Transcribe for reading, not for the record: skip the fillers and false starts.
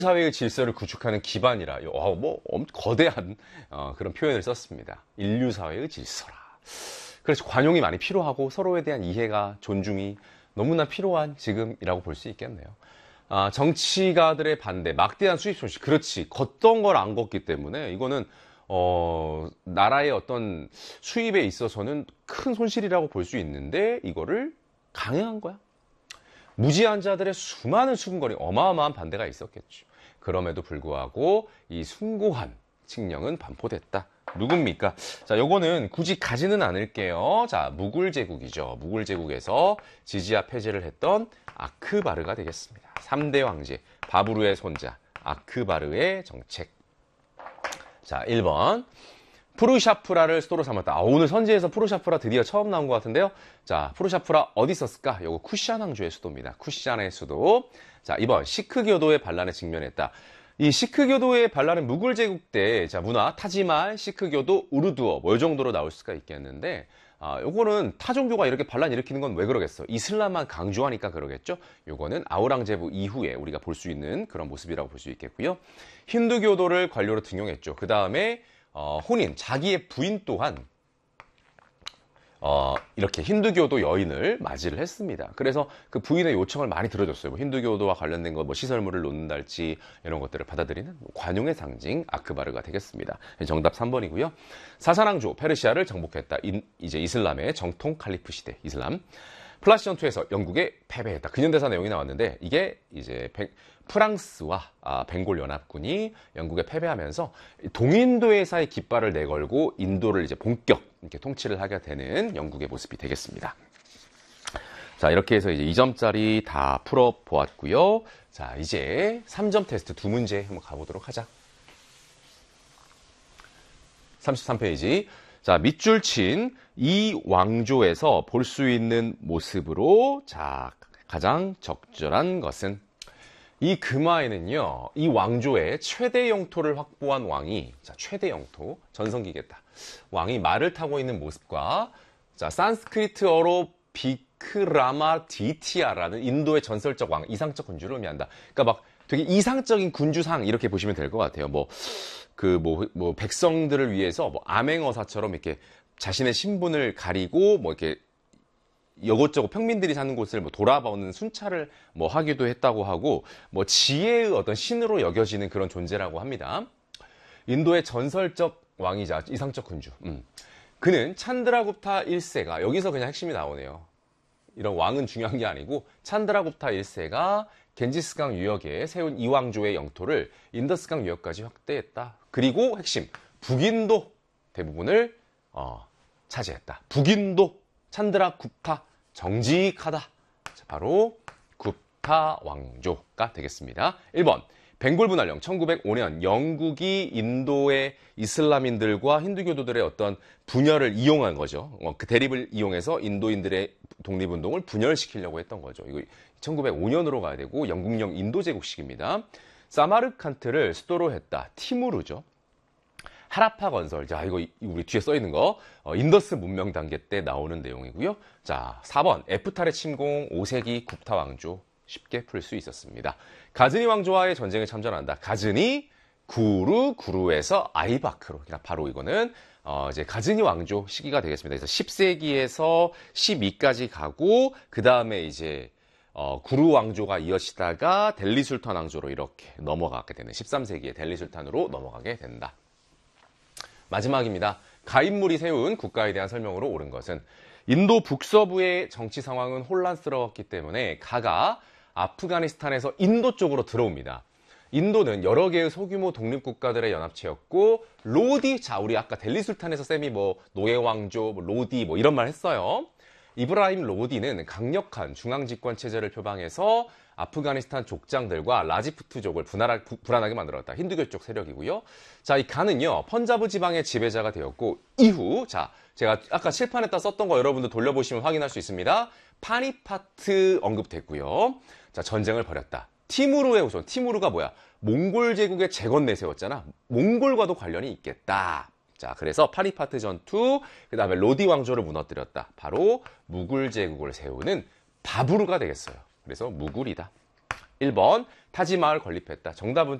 사회의 질서를 구축하는 기반이라 거대한 그런 표현을 썼습니다. 인류 사회의 질서라. 그래서 관용이 많이 필요하고 서로에 대한 이해가 존중이 너무나 필요한 지금이라고 볼 수 있겠네요. 정치가들의 반대, 막대한 수입 손실. 그렇지. 걷던 걸 안 걷기 때문에 이거는 나라의 어떤 수입에 있어서는 큰 손실이라고 볼 수 있는데 이거를 강행한 거야. 무지한 자들의 수많은 수군거리, 어마어마한 반대가 있었겠죠. 그럼에도 불구하고 이 숭고한 칙령은 반포됐다. 누굽니까? 자, 요거는 굳이 가지는 않을게요. 자, 무굴 제국이죠. 무굴 제국에서 지지아 폐지를 했던 아크바르가 되겠습니다. 3대 황제, 바부르의 손자, 아크바르의 정책. 자, 1번. 프루샤프라를 수도로 삼았다. 오늘 선지에서 프루샤프라 드디어 처음 나온 것 같은데요. 자, 프루샤프라 어디 있었을까? 요거 쿠시안 왕조의 수도입니다. 쿠시안의 수도. 자, 2번. 시크교도의 반란에 직면했다. 이 시크교도의 반란은 무굴 제국 때, 자, 문화, 타지말, 시크교도, 우르두어, 뭐, 이 정도로 나올 수가 있겠는데, 요거는 타종교가 이렇게 반란 일으키는 건 왜 그러겠어? 이슬람만 강조하니까 그러겠죠? 요거는 아우랑제부 이후에 우리가 볼 수 있는 그런 모습이라고 볼 수 있겠고요. 힌두교도를 관료로 등용했죠. 그 다음에, 혼인, 자기의 부인 또한, 이렇게 힌두교도 여인을 맞이를 했습니다. 그래서 그 부인의 요청을 많이 들어줬어요. 뭐 힌두교도와 관련된 거, 뭐 시설물을 놓는달지 이런 것들을 받아들이는 관용의 상징 아크바르가 되겠습니다. 정답 3번이고요. 사사랑조 페르시아를 정복했다. 이제 이슬람의 정통 칼리프 시대 이슬람. 플라시 전투에서 영국에 패배했다. 근현대사 내용이 나왔는데 이게 이제 프랑스와 벵골 연합군이 영국에 패배하면서 동인도에사의 깃발을 내걸고 인도를 이제 본격 이렇게 통치를 하게 되는 영국의 모습이 되겠습니다. 자, 이렇게 해서 이제 2점짜리 다 풀어 보았고요. 자, 이제 3점 테스트 2문제 한번 가보도록 하자. 33페이지. 자, 밑줄 친 이 왕조에서 볼 수 있는 모습으로 자, 가장 적절한 것은 이 금화에는요, 이 왕조의 최대 영토를 확보한 왕이, 자, 최대 영토, 전성기겠다. 왕이 말을 타고 있는 모습과, 자, 산스크리트어로 비크라마 디티아라는 인도의 전설적 왕, 이상적 군주를 의미한다. 그러니까 막 되게 이상적인 군주상 이렇게 보시면 될 것 같아요. 백성들을 위해서 암행어사처럼 이렇게 자신의 신분을 가리고 이렇게 이것저것 평민들이 사는 곳을 돌아보는 순찰을 하기도 했다고 하고 지혜의 어떤 신으로 여겨지는 그런 존재라고 합니다. 인도의 전설적 왕이자 이상적 군주. 그는 찬드라굽타 1세가 여기서 그냥 핵심이 나오네요. 이런 왕은 중요한 게 아니고 찬드라굽타 1세가 겐지스강 유역에 세운 이 왕조의 영토를 인더스강 유역까지 확대했다. 그리고 핵심 북인도 대부분을 차지했다. 북인도 찬드라굽타 정직하다. 자, 바로 굽타 왕조가 되겠습니다. 1번 벵골 분할령 1905년 영국이 인도의 이슬람인들과 힌두교도들의 어떤 분열을 이용한 거죠. 그 대립을 이용해서 인도인들의 독립운동을 분열시키려고 했던 거죠. 이거 1905년으로 가야 되고 영국령 인도제국식입니다. 사마르칸트를 수도로 했다. 티무르죠. 하라파 건설. 자, 이거 우리 뒤에 써 있는 거. 인더스 문명 단계 때 나오는 내용이고요. 자, 4번. 에프탈의 침공 5세기 굽타 왕조. 쉽게 풀 수 있었습니다. 가즈니 왕조와의 전쟁에 참전한다. 가즈니 구루에서 아이바크로. 바로 이거는 이제 가즈니 왕조 시기가 되겠습니다. 그래서 10세기에서 12까지 가고 그 다음에 이제 구루 왕조가 이어지다가 델리 술탄 왕조로 이렇게 넘어가게 되는 13세기에 델리 술탄으로 넘어가게 된다. 마지막입니다. 가인물이 세운 국가에 대한 설명으로 옳은 것은 인도 북서부의 정치 상황은 혼란스러웠기 때문에 가가 아프가니스탄에서 인도 쪽으로 들어옵니다. 인도는 여러 개의 소규모 독립국가들의 연합체였고 로디, 자 우리 아까 델리 술탄에서 쌤이 노예 왕조, 로디 이런 말 했어요. 이브라임 로디는 강력한 중앙집권 체제를 표방해서 아프가니스탄 족장들과 라지푸트족을 불안하게 만들었다. 힌두교 쪽 세력이고요. 자, 이 가는요, 펀자브 지방의 지배자가 되었고, 이후, 자, 제가 아까 칠판에다 썼던 거 여러분들 돌려보시면 확인할 수 있습니다. 파니파트 언급됐고요. 자, 전쟁을 벌였다. 티무르의 후손, 티무르가 뭐야? 몽골 제국의 재건 내세웠잖아. 몽골과도 관련이 있겠다. 자, 그래서 파니파트 전투, 그 다음에 로디 왕조를 무너뜨렸다. 바로 무굴 제국을 세우는 바부르가 되겠어요. 그래서 무굴이다. 1번 타지마을 건립했다. 정답은